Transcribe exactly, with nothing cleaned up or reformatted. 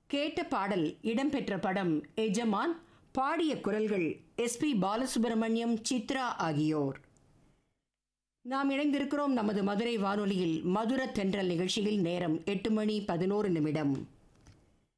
கேட்ட பாடல் இடம்பெற்ற படம் எஜமான். பாடிய குரல்கள் எஸ் பி பாலசுப்ரமணியம், சித்ரா ஆகியோர். நாம் இணைந்திருக்கிறோம் நமது மதுரை வானொலியில் மதுர தென்றல் நிகழ்ச்சியில். நேரம் எட்டு மணி பதினோரு நிமிடம்.